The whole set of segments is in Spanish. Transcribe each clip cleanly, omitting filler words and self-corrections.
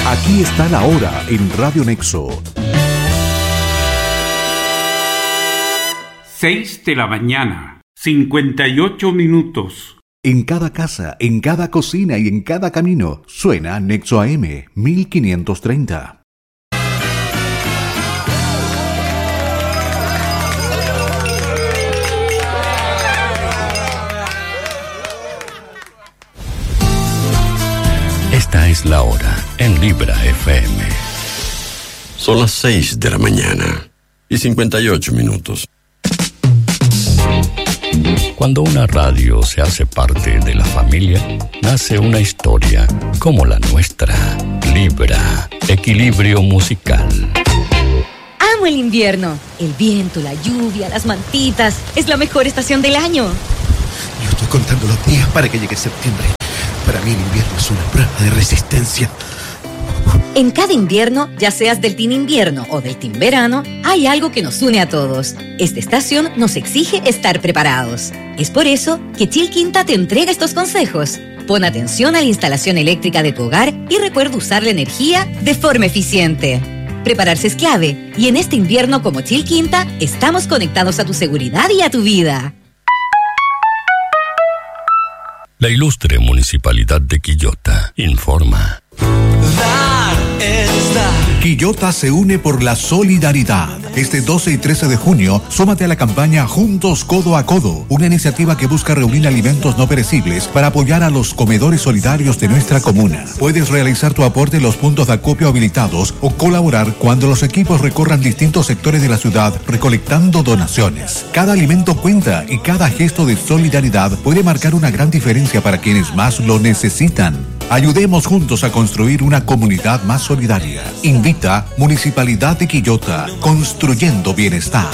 Aquí está la hora en Radio Nexo. 6 de la mañana, 58 minutos. En cada casa, en cada cocina y en cada camino suena Nexo AM 1530. Esta es la hora en Libra FM. Son las 6 de la mañana y 58 minutos. Cuando una radio se hace parte de la familia, nace una historia como la nuestra. Libra, equilibrio musical. Amo el invierno. El viento, la lluvia, las mantitas. Es la mejor estación del año. Yo estoy contando los días para que llegue septiembre. Para mí el invierno es una prueba de resistencia. En cada invierno, ya seas del team invierno o del team verano, hay algo que nos une a todos. Esta estación nos exige estar preparados. Es por eso que Chil Quinta te entrega estos consejos. Pon atención a la instalación eléctrica de tu hogar y recuerda usar la energía de forma eficiente. Prepararse es clave y en este invierno como Chil Quinta estamos conectados a tu seguridad y a tu vida. La ilustre Municipalidad de Quillota informa. Quillota se une por la solidaridad. Este 12 y 13 de junio, súmate a la campaña Juntos Codo a Codo, una iniciativa que busca reunir alimentos no perecibles para apoyar a los comedores solidarios de nuestra comuna. Puedes realizar tu aporte en los puntos de acopio habilitados o colaborar cuando los equipos recorran distintos sectores de la ciudad recolectando donaciones. Cada alimento cuenta y cada gesto de solidaridad puede marcar una gran diferencia para quienes más lo necesitan. Ayudemos juntos a construir una comunidad más solidaria. Invita Municipalidad de Quillota, construyendo bienestar.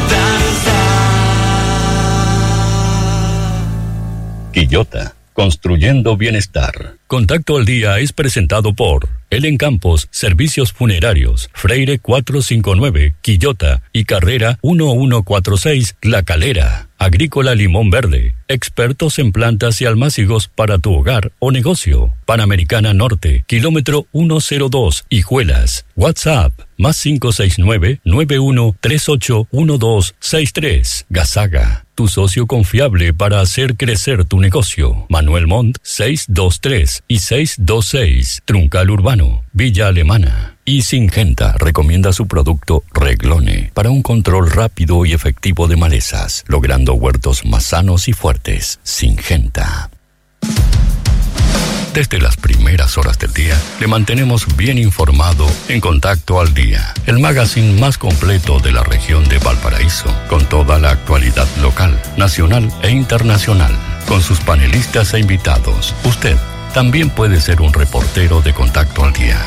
Quillota, construyendo bienestar. Contacto al Día es presentado por Elen Campos, Servicios Funerarios, Freire 459, Quillota y Carrera 1146, La Calera. Agrícola Limón Verde, expertos en plantas y almácigos para tu hogar o negocio. Panamericana Norte, kilómetro 102, Hijuelas. WhatsApp, +569 91381263. Gazaga, tu socio confiable para hacer crecer tu negocio. Manuel Montt, 623 y 626. Truncal Urbano, Villa Alemana. Y Syngenta recomienda su producto Reglone para un control rápido y efectivo de malezas, logrando huertos más sanos y fuertes. Syngenta. Desde las primeras horas del día, le mantenemos bien informado en Contacto al Día, el magazine más completo de la región de Valparaíso, con toda la actualidad local, nacional e internacional, con sus panelistas e invitados. Usted también puede ser un reportero de Contacto al Día.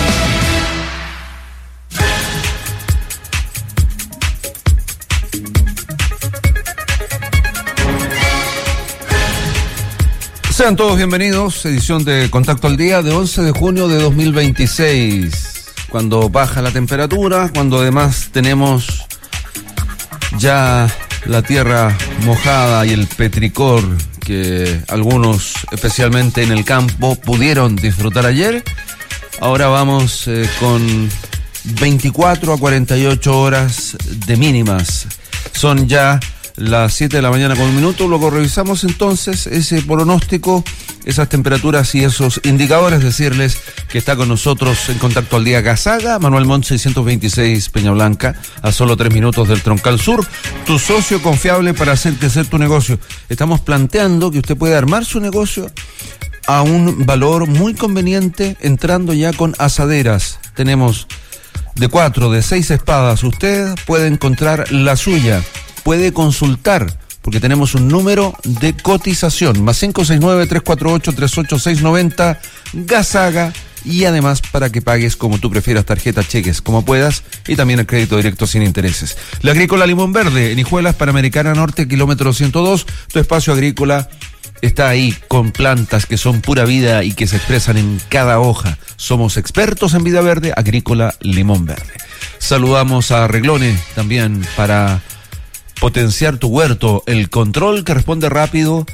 Sean todos bienvenidos, edición de Contacto al Día de 11 de junio de 2026, cuando baja la temperatura, cuando además tenemos ya la tierra mojada y el petricor que algunos, especialmente en el campo, pudieron disfrutar ayer. Ahora vamos con 24 a 48 horas de mínimas. Son ya las 7 de la mañana con un minuto. Luego revisamos entonces ese pronóstico, esas temperaturas y esos indicadores. Decirles que está con nosotros en Contacto al Día Gazaga, Manuel Montt 626 Peña Blanca, a solo 3 minutos del Troncal Sur, tu socio confiable para hacer crecer tu negocio. Estamos planteando que usted puede armar su negocio a un valor muy conveniente entrando ya con asaderas. Tenemos de 4, de 6 espadas. Usted puede encontrar la suya. Puede consultar, porque tenemos un número de cotización, +569-348-38690, Gazaga, y además para que pagues como tú prefieras, tarjeta, cheques, como puedas, y también el crédito directo sin intereses. La Agrícola Limón Verde, en Hijuelas, Panamericana Norte, kilómetro 102, tu espacio agrícola está ahí con plantas que son pura vida y que se expresan en cada hoja. Somos expertos en vida verde, Agrícola Limón Verde. Saludamos a Reglone también para potenciar tu huerto, el control que responde rápido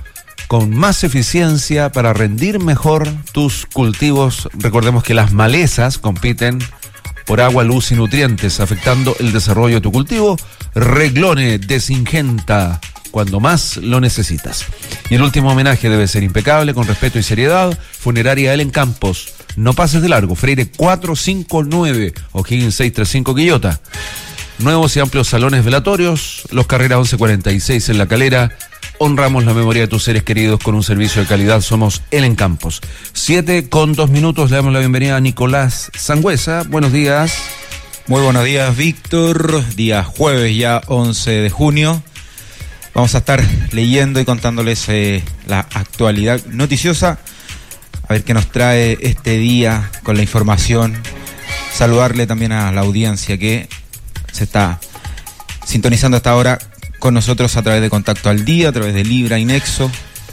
con más eficiencia para rendir mejor tus cultivos. Recordemos que las malezas compiten por agua, luz y nutrientes, afectando el desarrollo de tu cultivo. Reglone de Syngenta, cuando más lo necesitas. Y el último homenaje debe ser impecable, con respeto y seriedad. Funeraria Elen Campos. No pases de largo. Freire 459, O'Higgins 635, Quillota. Nuevos y amplios salones velatorios. Los Carreras 1146 en La Calera. Honramos la memoria de tus seres queridos con un servicio de calidad. Somos Elen Campos. 7:02. Le damos la bienvenida a Nicolás Sangüesa. Buenos días. Muy buenos días, Víctor. Día jueves ya 11 de junio. Vamos a estar leyendo y contándoles la actualidad noticiosa. A ver qué nos trae este día con la información. Saludarle también a la audiencia que se está sintonizando hasta ahora con nosotros a través de Contacto al Día, a través de Libra y Nexo.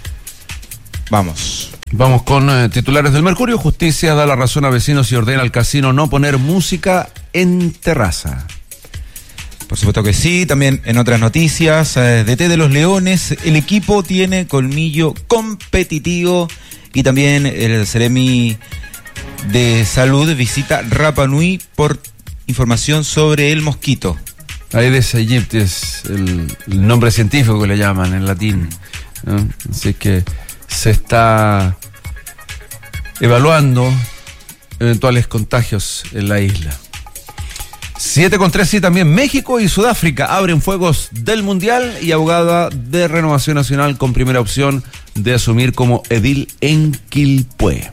Vamos con titulares del Mercurio. Justicia da la razón a vecinos y ordena al casino no poner música en terraza. Por supuesto que sí. También en otras noticias, DT de los Leones, el equipo tiene colmillo competitivo. Y también el Ceremi de Salud visita Rapa Nui por información sobre el mosquito. Aedes aegypti es el nombre científico que le llaman en latín, ¿no? Así que se está evaluando eventuales contagios en la isla. 7:03, sí, también México y Sudáfrica abren fuegos del Mundial y abogada de Renovación Nacional con primera opción de asumir como edil en Quilpué.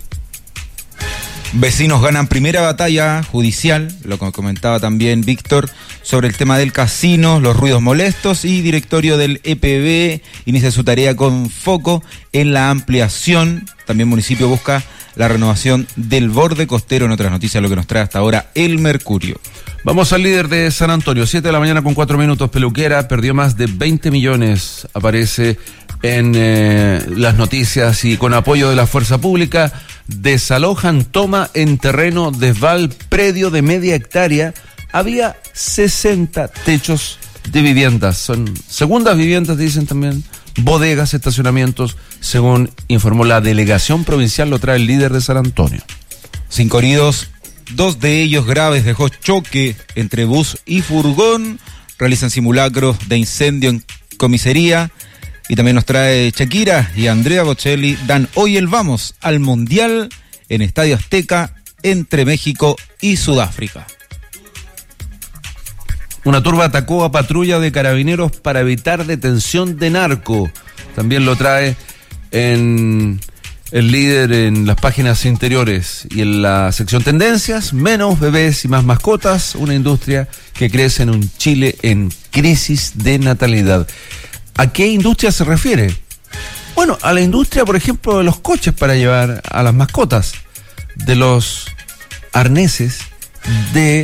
Vecinos ganan primera batalla judicial, lo que comentaba también Víctor, sobre el tema del casino, los ruidos molestos, y directorio del EPB inicia su tarea con foco en la ampliación. También municipio busca la renovación del borde costero. En otras noticias, lo que nos trae hasta ahora el Mercurio. Vamos al líder de San Antonio, 7 de la mañana con 4 minutos. Peluquera perdió más de 20 millones, aparece en las noticias, y con apoyo de la fuerza pública desalojan toma en terreno desval predio de media hectárea. Había 60 techos de viviendas, son segundas viviendas, dicen también, bodegas, estacionamientos, según informó la delegación provincial. Lo trae el líder de San Antonio. 5 heridos, 2 de ellos graves, dejó choque entre bus y furgón. Realizan simulacros de incendio en comisaría. Y también nos trae Shakira y Andrea Bocelli dan hoy el vamos al Mundial en Estadio Azteca entre México y Sudáfrica. Una turba atacó a patrulla de carabineros para evitar detención de narco. También lo trae en el líder en las páginas interiores y en la sección tendencias. Menos bebés y más mascotas, una industria que crece en un Chile en crisis de natalidad. ¿A qué industria se refiere? Bueno, a la industria, por ejemplo, de los coches para llevar a las mascotas, de los arneses, de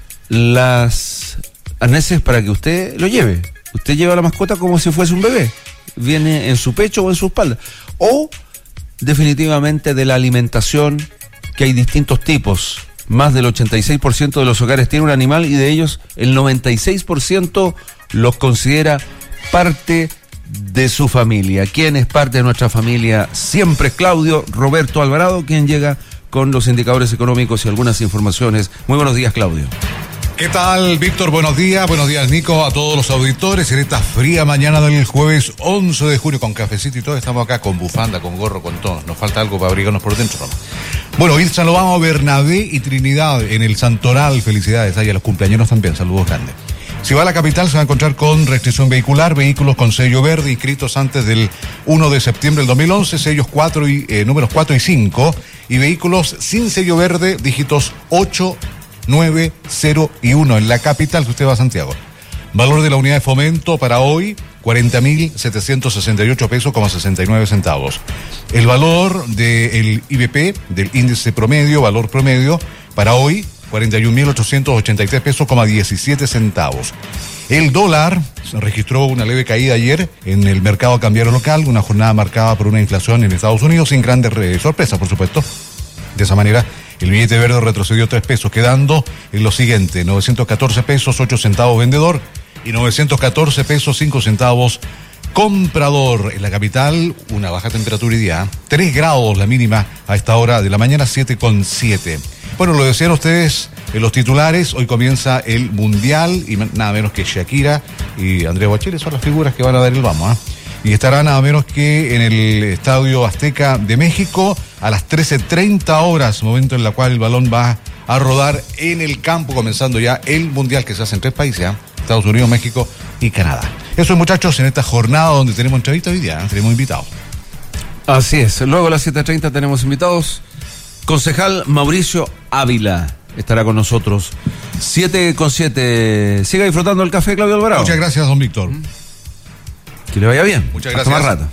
las arneses para que usted lo lleve. Usted lleva a la mascota como si fuese un bebé, viene en su pecho o en su espalda. O definitivamente de la alimentación, que hay distintos tipos. Más del 86% de los hogares tiene un animal, y de ellos el 96% los considera parte de su familia. ¿Quién es parte de nuestra familia? Siempre es Claudio Roberto Alvarado, quien llega con los indicadores económicos y algunas informaciones. Muy buenos días, Claudio. ¿Qué tal, Víctor? Buenos días, Nico, a todos los auditores en esta fría mañana del jueves 11 de junio, con cafecito y todo. Estamos acá con bufanda, con gorro, con todo. Nos falta algo para abrigarnos por dentro, ¿no? Bueno, hoy saludamos a Bernabé y Trinidad en el Santoral. Felicidades, ahí a los cumpleaños también, saludos grandes. Si va a la capital, se va a encontrar con restricción vehicular, vehículos con sello verde inscritos antes del 1 de septiembre del 2011, sellos números 4 y 5, y vehículos sin sello verde, dígitos 8, 9, 0 y 1 en la capital, que usted va a Santiago. Valor de la unidad de fomento para hoy, 40.768 pesos, 69 centavos. El valor del IBP, del índice promedio, valor promedio, para hoy, 41.883 pesos, 17 centavos. El dólar registró una leve caída ayer en el mercado cambiario local, una jornada marcada por una inflación en Estados Unidos sin grandes sorpresas, por supuesto. De esa manera, el billete verde retrocedió 3 pesos, quedando en lo siguiente: 914 pesos 8 centavos vendedor y 914 pesos 5 centavos Comprador. En la capital, una baja temperatura hoy día, 3 grados la mínima a esta hora de la mañana, 7,7. Bueno, lo decían ustedes en los titulares, hoy comienza el Mundial y nada menos que Shakira y Andrea Bocelli son las figuras que van a dar el vamos, y estará nada menos que en el Estadio Azteca de México a las 13:30 horas, momento en el cual el balón va a rodar en el campo, comenzando ya el Mundial que se hace en 3 países, Estados Unidos, México y Canadá. Eso, muchachos, en esta jornada donde tenemos entrevista hoy día, tenemos invitados. Así es, luego a las 7:30 tenemos invitados. Concejal Mauricio Ávila estará con nosotros. 7:7. Siga disfrutando el café, Claudio Alvarado. Muchas gracias, don Víctor. Que le vaya bien. Muchas gracias. Hasta más rato.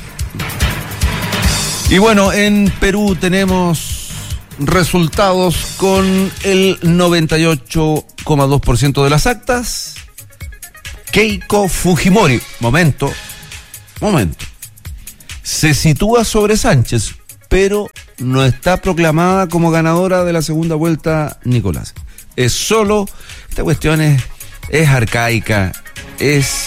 Y bueno, en Perú tenemos resultados con el 98,2% de las actas. Keiko Fujimori, momento, se sitúa sobre Sánchez, pero no está proclamada como ganadora de la segunda vuelta Nicolás. Es solo, esta cuestión es arcaica, es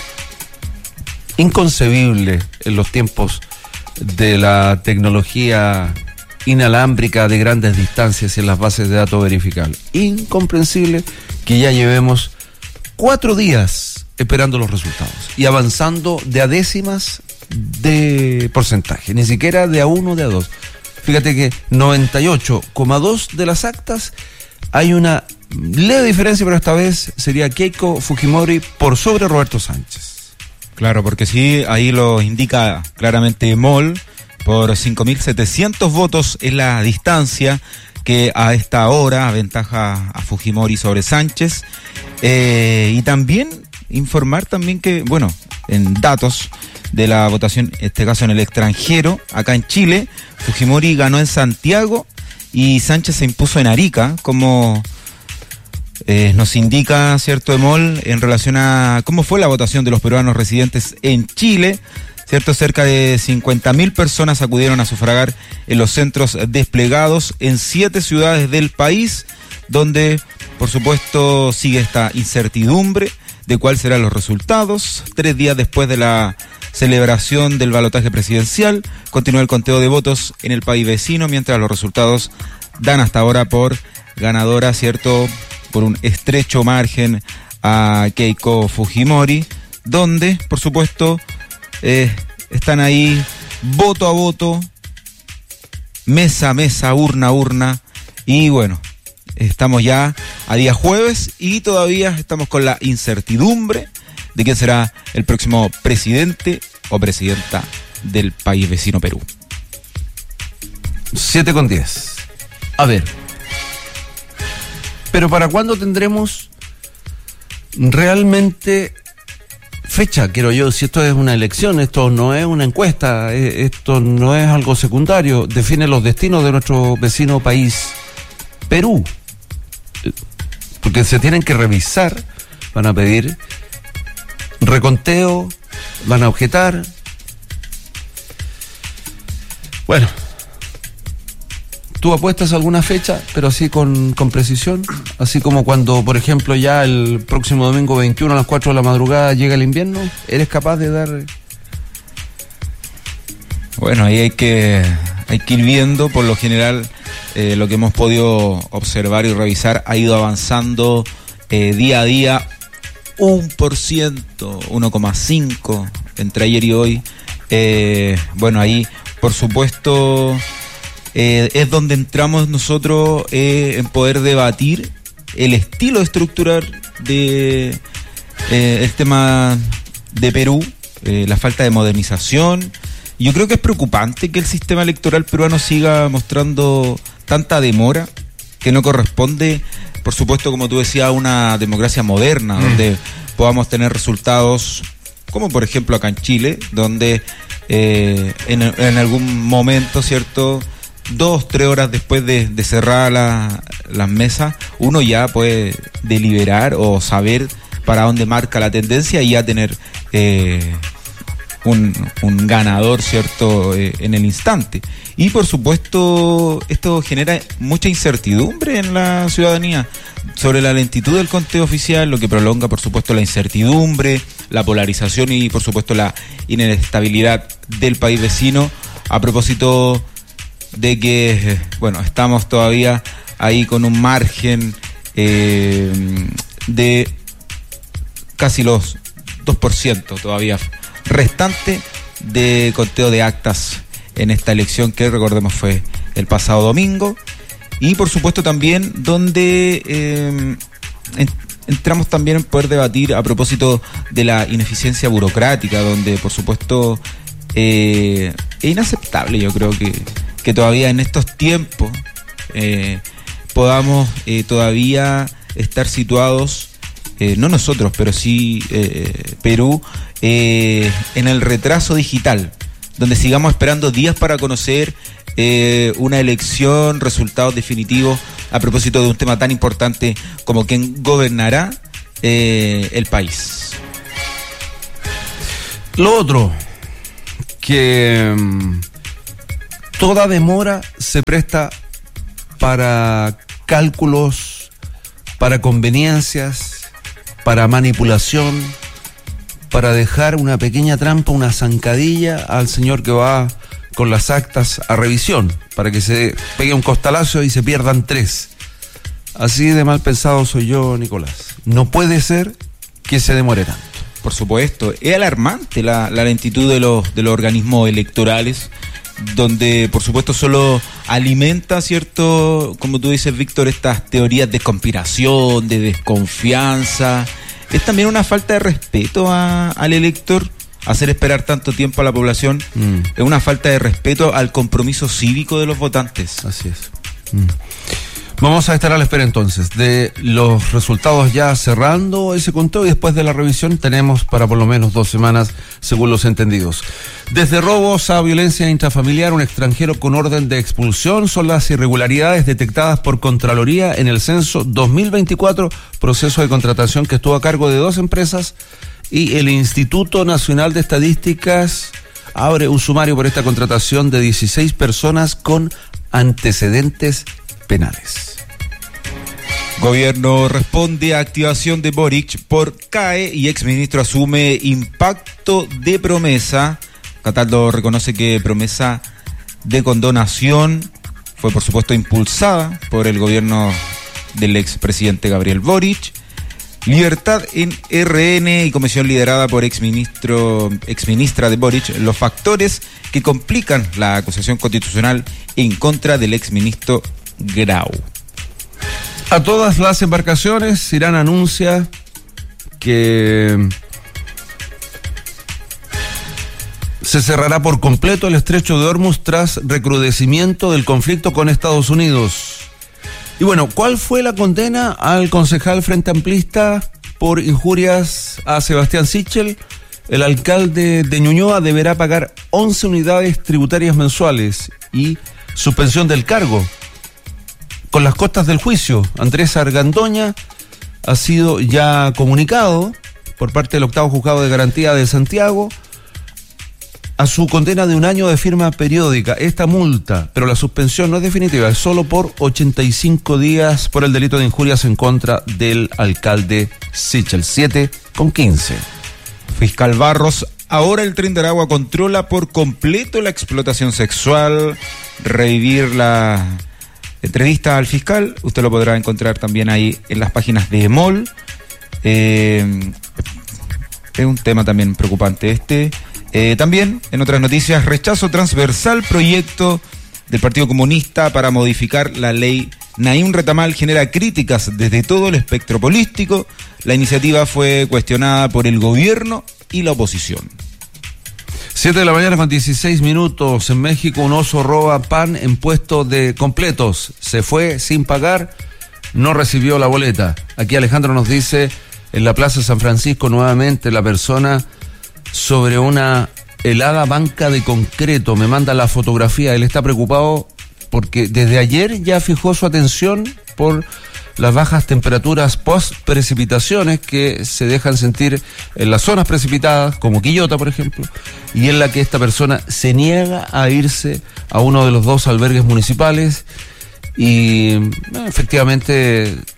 inconcebible en los tiempos de la tecnología inalámbrica de grandes distancias y en las bases de datos verificables. Incomprensible que ya llevemos 4 días esperando los resultados y avanzando de a décimas de porcentaje, ni siquiera de a 1, de a 2. Fíjate que 98,2 de las actas hay una leve diferencia, pero esta vez sería Keiko Fujimori por sobre Roberto Sánchez. Claro, porque sí, ahí lo indica claramente MOL, por 5.700 votos es la distancia que a esta hora aventaja a Fujimori sobre Sánchez. Y también informar también que, bueno, en datos de la votación, en este caso en el extranjero, acá en Chile, Fujimori ganó en Santiago y Sánchez se impuso en Arica, como nos indica cierto EMOL en relación a cómo fue la votación de los peruanos residentes en Chile. Cierto, cerca de 50.000 personas acudieron a sufragar en los centros desplegados en 7 ciudades del país, donde por supuesto sigue esta incertidumbre de cuáles serán los resultados. 3 días después de la celebración del balotaje presidencial, continúa el conteo de votos en el país vecino, mientras los resultados dan hasta ahora por ganadora, cierto, por un estrecho margen a Keiko Fujimori, donde por supuesto están ahí voto a voto, mesa a mesa, urna a urna, y bueno, estamos ya a día jueves y todavía estamos con la incertidumbre de quién será el próximo presidente o presidenta del país vecino Perú. 7:10. A ver, pero ¿para cuándo tendremos realmente fecha? Quiero yo, si esto es una elección, esto no es una encuesta, esto no es algo secundario, define los destinos de nuestro vecino país Perú. Porque se tienen que revisar, van a pedir reconteo, van a objetar. Bueno, ¿tú apuestas a alguna fecha, pero así con precisión? Así como cuando, por ejemplo, ya el próximo domingo 21 a las 4 de la madrugada llega el invierno, ¿eres capaz de dar...? Bueno, ahí hay que ir viendo. Por lo general, lo que hemos podido observar y revisar ha ido avanzando día a día 1%, 1,5% entre ayer y hoy. Bueno, ahí por supuesto es donde entramos nosotros en poder debatir el estilo estructural de el tema de Perú, la falta de modernización. Yo creo que es preocupante que el sistema electoral peruano siga mostrando tanta demora, que no corresponde, por supuesto, como tú decías, a una democracia moderna, donde podamos tener resultados, como por ejemplo acá en Chile, donde en algún momento, ¿cierto?, 2-3 horas después de cerrar las mesas, uno ya puede deliberar o saber para dónde marca la tendencia y ya tener un ganador, ¿cierto?, en el instante. Y por supuesto esto genera mucha incertidumbre en la ciudadanía sobre la lentitud del conteo oficial, lo que prolonga por supuesto la incertidumbre, la polarización y por supuesto la inestabilidad del país vecino, a propósito de que, bueno, estamos todavía ahí con un margen de casi los 2% todavía restante de conteo de actas en esta elección que, recordemos, fue el pasado domingo, y por supuesto también donde entramos también en poder debatir a propósito de la ineficiencia burocrática, donde por supuesto es inaceptable, yo creo que todavía en estos tiempos podamos todavía estar situados, no nosotros, pero sí Perú, en el retraso digital, donde sigamos esperando días para conocer una elección, resultados definitivos a propósito de un tema tan importante como quién gobernará el país. Lo otro, que toda demora se presta para cálculos, para conveniencias, para manipulación, para dejar una pequeña trampa, una zancadilla al señor que va con las actas a revisión, para que se pegue un costalazo y se pierdan 3. Así de mal pensado soy yo, Nicolás. No puede ser que se demore tanto. Por supuesto, es alarmante la lentitud de los organismos electorales, donde por supuesto solo alimenta, ¿cierto?, como tú dices, Víctor, estas teorías de conspiración, de desconfianza. Es también una falta de respeto al elector, hacer esperar tanto tiempo a la población. Es una falta de respeto al compromiso cívico de los votantes. Así es. Vamos a estar a la espera entonces de los resultados, ya cerrando ese conteo, y después de la revisión tenemos para por lo menos 2 semanas, según los entendidos. Desde robos a violencia intrafamiliar, un extranjero con orden de expulsión son las irregularidades detectadas por Contraloría en el censo 2024, proceso de contratación que estuvo a cargo de 2 empresas, y el Instituto Nacional de Estadísticas abre un sumario por esta contratación de 16 personas con antecedentes penales. Gobierno responde a activación de Boric por CAE y exministro asume impacto de promesa. Cataldo reconoce que promesa de condonación fue por supuesto impulsada por el gobierno del expresidente Gabriel Boric. Libertad en RN y comisión liderada por exministra de Boric, los factores que complican la acusación constitucional en contra del exministro Grau. A todas las embarcaciones, Irán anuncia que se cerrará por completo el estrecho de Hormuz tras recrudecimiento del conflicto con Estados Unidos. Y bueno, ¿cuál fue la condena al concejal Frente Amplista por injurias a Sebastián Sichel? El alcalde de Ñuñoa deberá pagar 11 unidades tributarias mensuales y suspensión del cargo. Con las costas del juicio, Andrés Argandoña ha sido ya comunicado por parte del 8º Juzgado de Garantía de Santiago a su condena de 1 año de firma periódica. Esta multa, pero la suspensión no es definitiva, es solo por 85 días por el delito de injurias en contra del alcalde Sichel. 7:15. Fiscal Barros, ahora el Tren de Aragua controla por completo la explotación sexual. Revivir la entrevista al fiscal, usted lo podrá encontrar también ahí en las páginas de EMOL. Es un tema también preocupante también, en otras noticias, rechazo transversal proyecto del Partido Comunista para modificar la ley Naim Retamal genera críticas desde todo el espectro político. La iniciativa fue cuestionada por el gobierno y la oposición. 7:16 a.m. En México, un oso roba pan en puesto de completos. Se fue sin pagar, no recibió la boleta. Aquí Alejandro nos dice, en la Plaza San Francisco, nuevamente la persona sobre una helada banca de concreto. Me manda la fotografía. Él está preocupado porque desde ayer ya fijó su atención por las bajas temperaturas post precipitaciones que se dejan sentir en las zonas precipitadas, como Quillota, por ejemplo, y en la que esta persona se niega a irse a uno de los 2 albergues municipales y efectivamente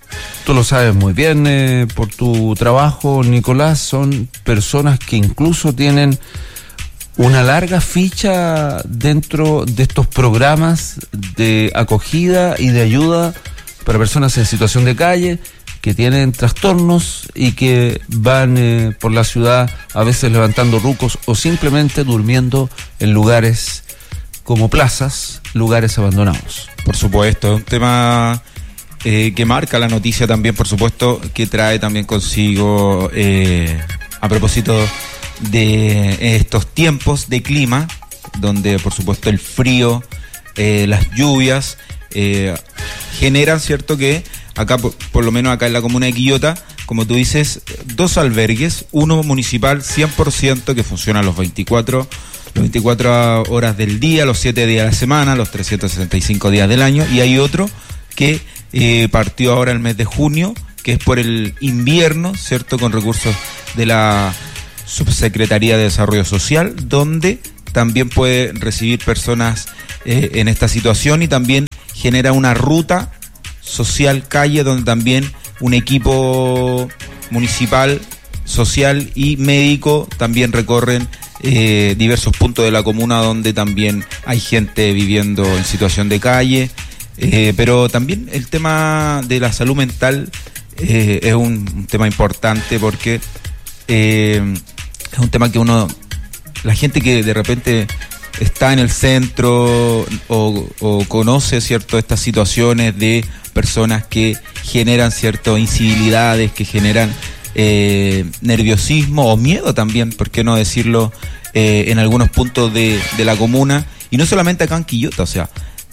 tú lo sabes muy bien por tu trabajo, Nicolás, son personas que incluso tienen una larga ficha dentro de estos programas de acogida y de ayuda para personas en situación de calle, que tienen trastornos y que van por la ciudad a veces levantando rucos o simplemente durmiendo en lugares como plazas, lugares abandonados. Por supuesto, es un tema que marca la noticia también, por supuesto, que trae también consigo, a propósito de estos tiempos de clima, donde por supuesto el frío, las lluvias generan, cierto, que acá, por lo menos acá en la comuna de Quillota, como tú dices, 2 albergues, uno municipal 100% que funciona los 24 horas del día, los 7 días de la semana, los 365 días del año, y hay otro que partió ahora el mes de junio, que es por el invierno, cierto, con recursos de la Subsecretaría de Desarrollo Social, donde también puede recibir personas en esta situación, y también genera una ruta social calle donde también un equipo municipal, social y médico también recorren diversos puntos de la comuna donde también hay gente viviendo en situación de calle, pero también el tema de la salud mental es un tema importante, porque es un tema que la gente que de repente está en el centro o conoce, cierto, estas situaciones de personas que generan ciertas incivilidades, que generan nerviosismo o miedo también, por qué no decirlo, en algunos puntos de la comuna, y no solamente acá en Quillota. O sea,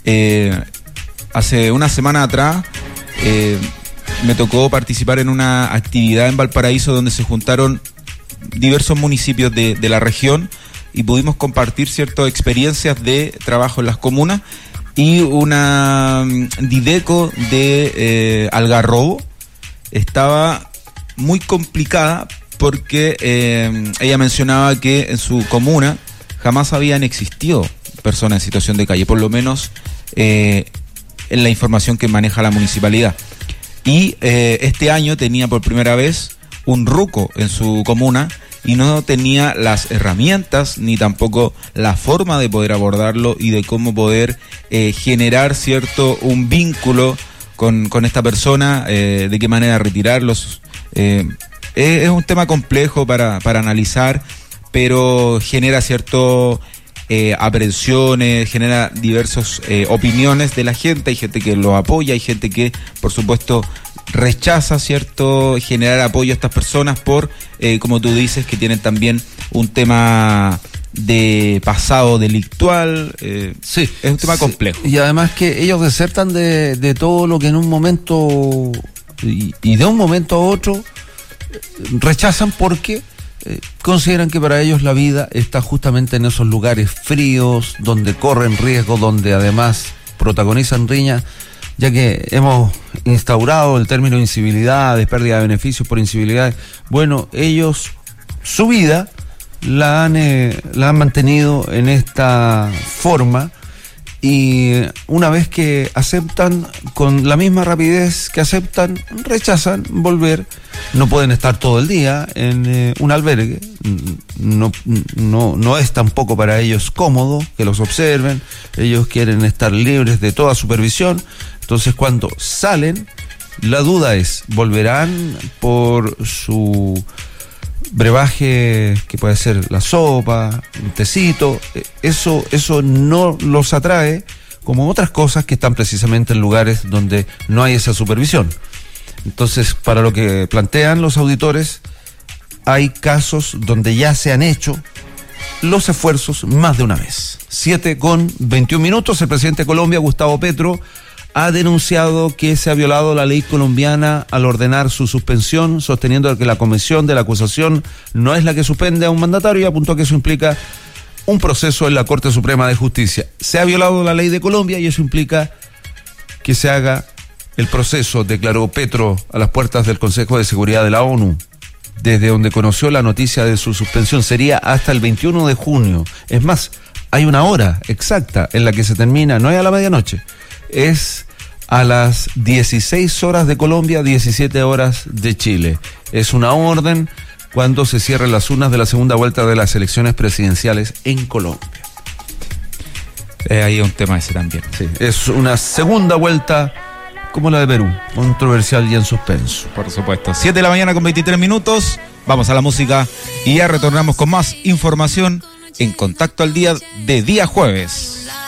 hace una semana atrás me tocó participar en una actividad en Valparaíso donde se juntaron diversos municipios de la región y pudimos compartir ciertas experiencias de trabajo en las comunas, y una Dideco de Algarrobo estaba muy complicada porque ella mencionaba que en su comuna jamás habían existido personas en situación de calle, por lo menos en la información que maneja la municipalidad. Y este año tenía por primera vez un ruco en su comuna y no tenía las herramientas ni tampoco la forma de poder abordarlo y de cómo poder generar, cierto, un vínculo con esta persona, de qué manera retirarlos. Es un tema complejo para analizar, pero genera cierto aprensiones, genera diversas opiniones de la gente. Hay gente que lo apoya, hay gente que, por supuesto, rechaza, cierto, generar apoyo a estas personas por, como tú dices, que tienen también un tema de pasado delictual. Sí, es un tema complejo. Y además que ellos desertan de todo lo que en un momento y de un momento a otro rechazan, porque consideran que para ellos la vida está justamente en esos lugares fríos, donde corren riesgo, donde además protagonizan riñas, ya que hemos instaurado el término incivilidades, pérdida de beneficios por incivilidades. Bueno, ellos, su vida la han mantenido en esta forma, y una vez que aceptan, con la misma rapidez que aceptan, rechazan volver. No pueden estar todo el día en un albergue, no es tampoco para ellos cómodo que los observen. Ellos quieren estar libres de toda supervisión. Entonces, cuando salen, la duda es, ¿volverán por su brebaje, que puede ser la sopa, un tecito? Eso no los atrae, como otras cosas que están precisamente en lugares donde no hay esa supervisión. Entonces, para lo que plantean los auditores, hay casos donde ya se han hecho los esfuerzos más de una vez. 7:21. El presidente de Colombia, Gustavo Petro, ha denunciado que se ha violado la ley colombiana al ordenar su suspensión, sosteniendo que la comisión de la acusación no es la que suspende a un mandatario, y apuntó que eso implica un proceso en la Corte Suprema de Justicia. Se ha violado la ley de Colombia y eso implica que se haga el proceso, declaró Petro a las puertas del Consejo de Seguridad de la ONU. Desde donde conoció la noticia de su suspensión sería hasta el 21 de junio. Es más, hay una hora exacta en la que se termina, no es a la medianoche, es a las 16 horas de Colombia, 17 horas de Chile. Es una orden cuando se cierren las urnas de la segunda vuelta de las elecciones presidenciales en Colombia. Ahí es un tema ese también. Sí, es una segunda vuelta como la de Perú, controversial y en suspenso. Por supuesto. 7 de la mañana con 23 minutos. Vamos a la música y ya retornamos con más información en Contacto al Día de día jueves.